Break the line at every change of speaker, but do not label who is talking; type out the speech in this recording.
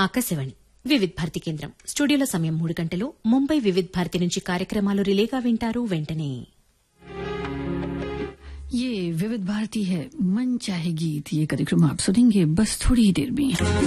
ఆకాశవాణి వివిధ్ భారతి కేంద్రం స్టూడియోలో సమయం 3 గంటలు. ముంబై వివిధ్ భారతి నుంచి కార్యక్రమాలు రిలేగా వింటారు వెంటనే.
ये विविध भारती है, मन चाहे गीत. ये कार्यक्रम आप सुनेंगे बस थोड़ी ही देर में.